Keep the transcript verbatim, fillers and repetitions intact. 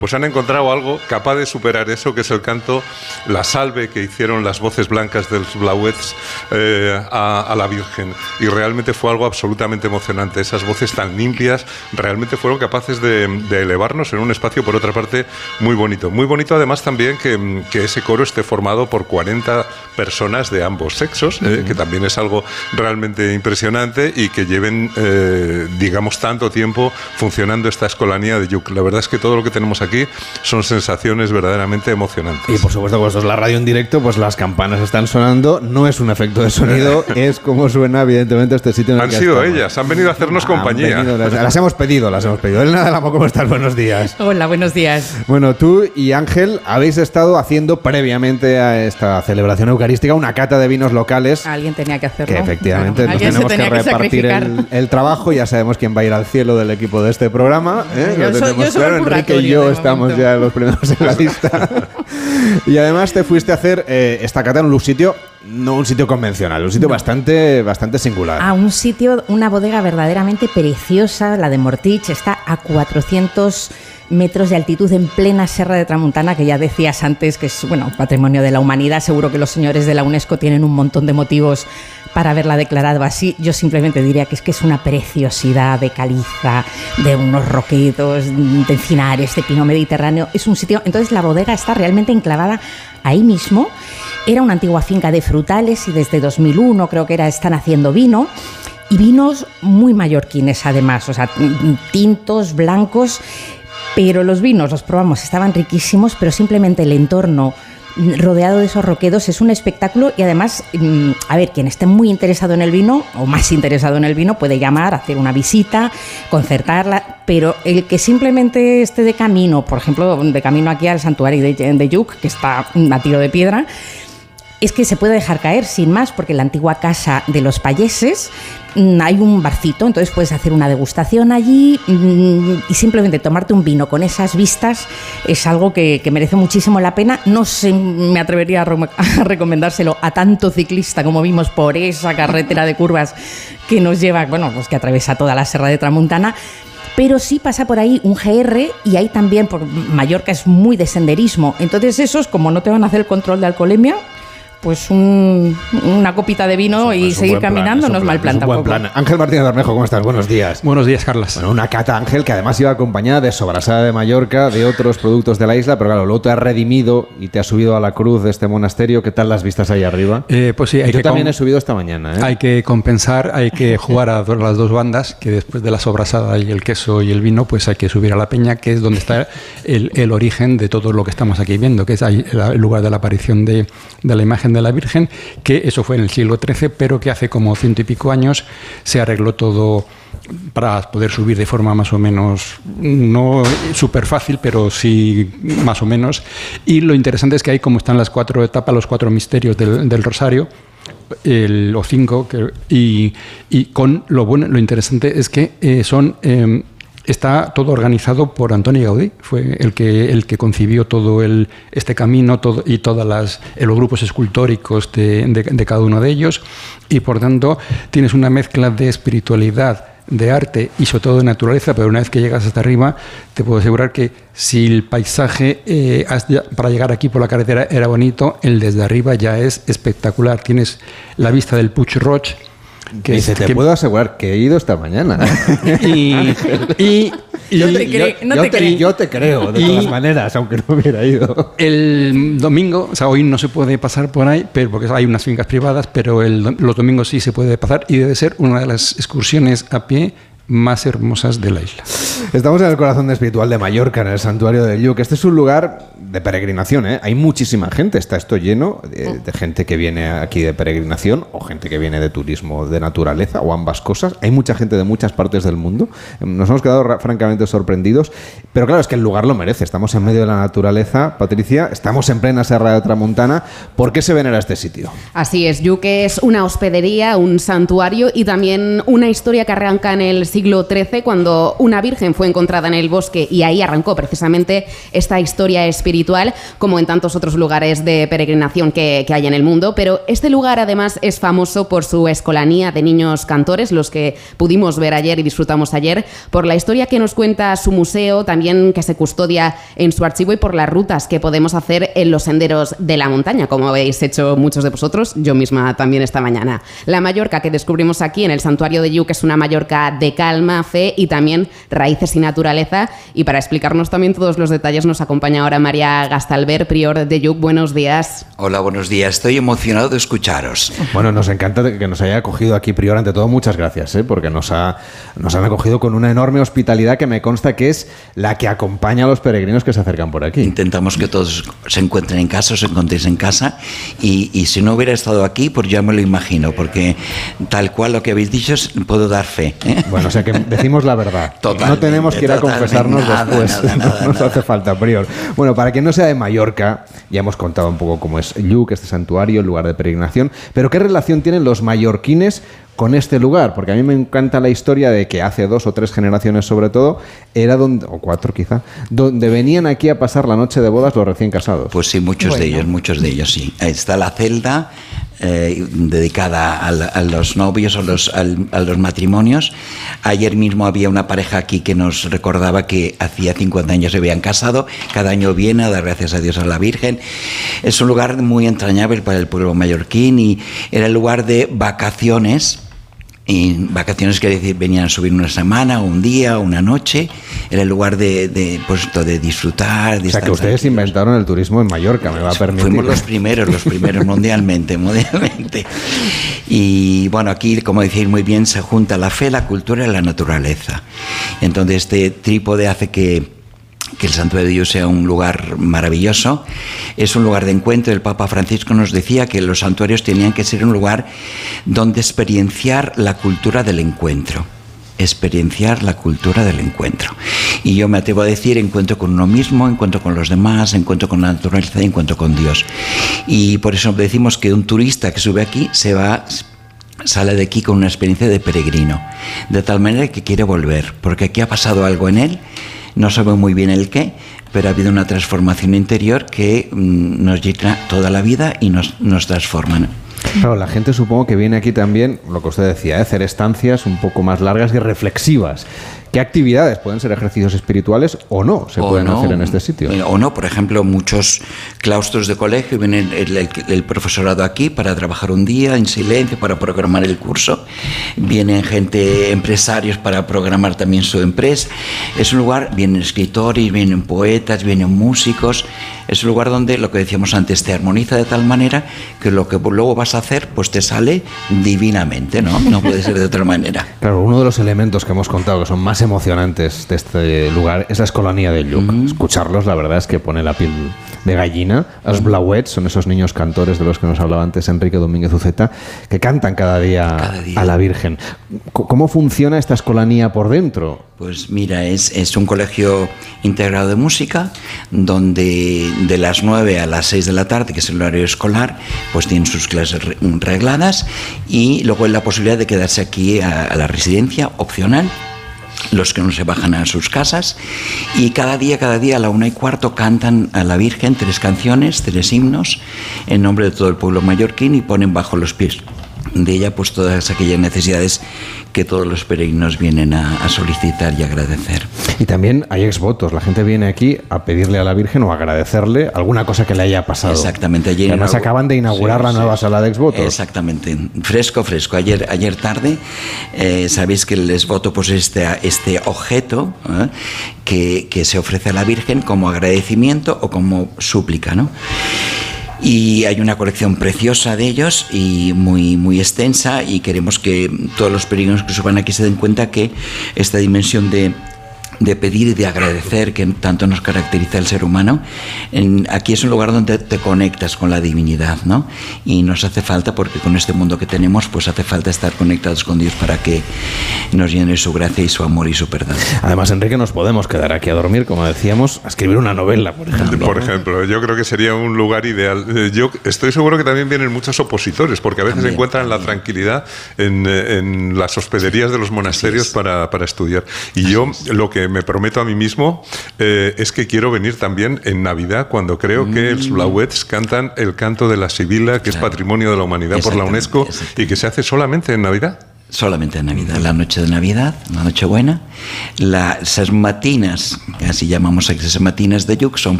Pues han encontrado algo capaz de superar eso, que es el canto, la salve que hicieron las voces blancas de los Blauets eh, a, a la Virgen. Y realmente fue algo absolutamente emocionante. Esas voces tan limpias realmente fueron capaces de, de elevarnos en un espacio, por otra parte, muy bonito. Muy bonito además también que, que ese coro esté formado por cuarenta personas de ambos sexos, eh, uh-huh. que también es algo realmente impresionante, y que lleven, eh, digamos, tanto tiempo funcionando esta escolanía de Lluc. La verdad es que todo lo que tenemos aquí aquí son sensaciones verdaderamente emocionantes. Y por supuesto, cuando es la radio en directo, pues las campanas están sonando, no es un efecto de sonido, es como suena evidentemente este sitio en el han que sido estamos. Ellas, han venido a hacernos han compañía. Venido, las, las hemos pedido, las hemos pedido. Elena de la Mo, ¿cómo estás? Buenos días. Hola, buenos días. Bueno, tú y Ángel habéis estado haciendo previamente a esta celebración eucarística una cata de vinos locales. Alguien tenía que hacerlo. Que efectivamente bueno, nos tenemos que repartir que el, el trabajo. Ya sabemos quién va a ir al cielo del equipo de este programa, ¿eh? Yo Lo soy, tenemos yo soy claro. Enrique y yo estamos momento. ya los primeros en la lista. Y además te fuiste a hacer eh, esta cata en un sitio, no un sitio convencional, un sitio no. bastante, bastante singular. A un sitio, una bodega verdaderamente preciosa, la de Mortich, está a cuatrocientos metros de altitud en plena Serra de Tramuntana, que ya decías antes que es, bueno, patrimonio de la humanidad. Seguro que los señores de la UNESCO tienen un montón de motivos para haberla declarado así. Yo simplemente diría que es que es una preciosidad de caliza, de unos roquedos, de encinares, de pino mediterráneo. Es un sitio... Entonces la bodega está realmente enclavada ahí mismo. Era una antigua finca de frutales y desde dos mil uno creo que era, están haciendo vino. Y vinos muy mallorquines además, o sea, tintos, blancos... Pero los vinos, los probamos, estaban riquísimos, pero simplemente el entorno rodeado de esos roquedos es un espectáculo. Y además, a ver, quien esté muy interesado en el vino o más interesado en el vino puede llamar, hacer una visita, concertarla, pero el que simplemente esté de camino, por ejemplo, de camino aquí al santuario de, de Lluc, que está a tiro de piedra, es que se puede dejar caer sin más, porque en la antigua casa de los payeses hay un barcito, entonces puedes hacer una degustación allí y simplemente tomarte un vino con esas vistas es algo que, que merece muchísimo la pena. No sé, me atrevería a, re- a recomendárselo a tanto ciclista como vimos por esa carretera de curvas que nos lleva, bueno, pues que atraviesa toda la Serra de Tramuntana. Pero sí pasa por ahí un G R y ahí también, por Mallorca es muy de senderismo, entonces esos, como no te van a hacer el control de alcoholemia, pues un, una copita de vino y seguir caminando no es mal plan tampoco. Plan. Ángel Martínez Bermejo, ¿cómo estás? Buenos días. Buenos días, Carlas. Bueno, una cata, Ángel, que además iba acompañada de sobrasada de Mallorca, de otros productos de la isla, pero claro, luego te has redimido y te has subido a la cruz de este monasterio. ¿Qué tal las vistas ahí arriba? Eh, pues sí, hay Yo que también com- he subido esta mañana, ¿eh? Hay que compensar, hay que jugar a las dos bandas, que después de la sobrasada y el queso y el vino, pues hay que subir a la peña, que es donde está el, el origen de todo lo que estamos aquí viendo, que es ahí el lugar de la aparición de, de la imagen de la Virgen, que eso fue en el siglo trece, pero que hace como ciento y pico años se arregló todo para poder subir de forma más o menos, no súper fácil, pero sí más o menos. Y lo interesante es que hay, como están las cuatro etapas, los cuatro misterios del, del Rosario, el, o cinco, que, y, y con lo bueno, lo interesante es que eh, son... Eh, Está todo organizado por Antoni Gaudí, fue el que el que concibió todo el este camino todo, y todas las los grupos escultóricos de, de, de cada uno de ellos, y por tanto tienes una mezcla de espiritualidad, de arte y sobre todo de naturaleza, pero una vez que llegas hasta arriba te puedo asegurar que si el paisaje eh, para llegar aquí por la carretera era bonito, el desde arriba ya es espectacular. Tienes la vista del Puig Roig, Que y se te que, puedo asegurar que he ido esta mañana. Y, y, y yo, te cre- yo, no yo, te te, yo te creo, de y, todas maneras, aunque no hubiera ido. El domingo, o sea, hoy no se puede pasar por ahí, pero porque hay unas fincas privadas, pero el, los domingos sí se puede pasar y debe ser una de las excursiones a pie más hermosas de la isla. Estamos en el corazón espiritual de Mallorca, en el santuario de Lluc. Este es un lugar de peregrinación, ¿eh? Hay muchísima gente, está esto lleno de, de gente que viene aquí de peregrinación o gente que viene de turismo de naturaleza o ambas cosas. Hay mucha gente de muchas partes del mundo. Nos hemos quedado ra- francamente sorprendidos, pero claro, es que el lugar lo merece. Estamos en medio de la naturaleza, Patricia, estamos en plena Serra de Tramuntana. ¿Por qué se venera este sitio? Así es, Lluc es una hospedería, un santuario y también una historia que arranca en el siglo siglo trece, cuando una virgen fue encontrada en el bosque, y ahí arrancó precisamente esta historia espiritual, como en tantos otros lugares de peregrinación que, que hay en el mundo. Pero este lugar además es famoso por su escolanía de niños cantores, los que pudimos ver ayer y disfrutamos ayer, por la historia que nos cuenta su museo, también que se custodia en su archivo, y por las rutas que podemos hacer en los senderos de la montaña, como habéis hecho muchos de vosotros, yo misma también esta mañana. La Mallorca que descubrimos aquí en el santuario de Lluc es una Mallorca de calma, fe y también raíces y naturaleza, y para explicarnos también todos los detalles nos acompaña ahora María Gastalver, prior de Lluc. Buenos días. Hola, buenos días. Estoy emocionado de escucharos. Bueno, nos encanta que nos haya acogido aquí, prior. Ante todo, muchas gracias, ¿eh? porque nos, ha, nos han acogido con una enorme hospitalidad que me consta que es la que acompaña a los peregrinos que se acercan por aquí. Intentamos que todos se encuentren en casa, os encontréis en casa, y, y si no hubiera estado aquí, pues ya me lo imagino, porque tal cual lo que habéis dicho puedo dar fe, ¿eh? Bueno, o sea que decimos la verdad. Totalmente, no tenemos que ir a confesarnos nada, después. Nada, nada, no nos nada. hace falta, prior. Bueno, para quien no sea de Mallorca, ya hemos contado un poco cómo es Lluc, este santuario, el lugar de peregrinación, pero ¿qué relación tienen los mallorquines con este lugar? Porque a mí me encanta la historia de que hace dos o tres generaciones sobre todo, era donde, o cuatro quizá, donde venían aquí a pasar la noche de bodas los recién casados. Pues sí, muchos bueno. de ellos, muchos de ellos sí. Ahí está la celda eh, dedicada a, a los novios, a los, a, a los matrimonios. Ayer mismo había una pareja aquí que nos recordaba que hacía cincuenta años se habían casado. Cada año viene a dar gracias a Dios a la Virgen. Es un lugar muy entrañable para el pueblo mallorquín y era el lugar de vacaciones. Y vacaciones quiere decir, venían a subir una semana, un día, una noche. Era el lugar de, de, pues, de disfrutar. De o sea, que ustedes tranquilos. Inventaron el turismo en Mallorca, me va a permitir. Fuimos los primeros, los primeros mundialmente, mundialmente. Y bueno, aquí, como decís muy bien, se junta la fe, la cultura y la naturaleza. Entonces, este trípode hace que que el Santuario de Lluc sea un lugar maravilloso. Es un lugar de encuentro. El Papa Francisco nos decía que los santuarios tenían que ser un lugar donde experienciar la cultura del encuentro. Experienciar la cultura del encuentro. Y yo me atrevo a decir, encuentro con uno mismo, encuentro con los demás, encuentro con la naturaleza, encuentro con Dios. Y por eso decimos que un turista que sube aquí se va... sale de aquí con una experiencia de peregrino, de tal manera que quiere volver, porque aquí ha pasado algo en él. No sabe muy bien el qué, pero ha habido una transformación interior que mmm, nos llena toda la vida y nos, nos transforma, ¿no? Claro, la gente supongo que viene aquí también, lo que usted decía, ¿eh? hacer estancias un poco más largas y reflexivas. ¿Qué actividades pueden ser ejercicios espirituales o no se o pueden no, hacer en este sitio? O no, por ejemplo, muchos claustros de colegio vienen el, el, el profesorado aquí para trabajar un día en silencio, para programar el curso. Vienen gente, empresarios para programar también su empresa. Es un lugar, vienen escritores, vienen poetas, vienen músicos. Es un lugar donde, lo que decíamos antes, te armoniza de tal manera que lo que luego vas a hacer, pues te sale divinamente, ¿no? No puede ser de otra manera. Claro, uno de los elementos que hemos contado que son más emocionantes de este lugar es la escolanía de Lluc. Mm. Escucharlos, la verdad es que pone la piel de gallina. Los blauets son esos niños cantores de los que nos hablaba antes Enrique Domínguez Uceta, que cantan cada día, cada día a la Virgen. ¿Cómo funciona esta escolanía por dentro? Pues mira, es, es un colegio integrado de música, donde de las nueve a las seis de la tarde, que es el horario escolar, pues tienen sus clases regladas, y luego hay la posibilidad de quedarse aquí a, a la residencia opcional, los que no se bajan a sus casas, y cada día, cada día a la una y cuarto cantan a la Virgen tres canciones, tres himnos, en nombre de todo el pueblo mallorquín, y ponen bajo los pies de ella pues todas aquellas necesidades que todos los peregrinos vienen a, a solicitar y agradecer. Y también hay exvotos, la gente viene aquí a pedirle a la Virgen o a agradecerle alguna cosa que le haya pasado. Exactamente. Ayer además inaugura... acaban de inaugurar sí, la nueva sí. sala de exvotos. Exactamente, fresco, fresco. Ayer, ayer tarde, eh, sabéis que el exvoto pues este, este objeto ¿eh? que, que se ofrece a la Virgen como agradecimiento o como súplica, ¿no? Y hay una colección preciosa de ellos y muy, muy extensa, y queremos que todos los peregrinos que suban aquí se den cuenta que esta dimensión de, de pedir y de agradecer, que tanto nos caracteriza el ser humano. En, aquí es un lugar donde te conectas con la divinidad, ¿no? Y nos hace falta, porque con este mundo que tenemos, pues hace falta estar conectados con Dios para que nos llene su gracia y su amor y su perdón. Además, Enrique, nos podemos quedar aquí a dormir, como decíamos, a escribir una novela, por ejemplo. Por ejemplo, yo creo que sería un lugar ideal. Yo estoy seguro que también vienen muchos opositores, porque a veces también encuentran también. la tranquilidad en, en las hospederías de los monasterios es. para, para estudiar. Y Así yo es. lo que me prometo a mí mismo eh, es que quiero venir también en Navidad, cuando creo mm. que los Blauets cantan el canto de la Sibila, que claro. es Patrimonio de la Humanidad por la UNESCO, y que se hace solamente en Navidad. Solamente en Navidad, la noche de Navidad, la noche buena. Las matines, así llamamos esas matines de Lluc, son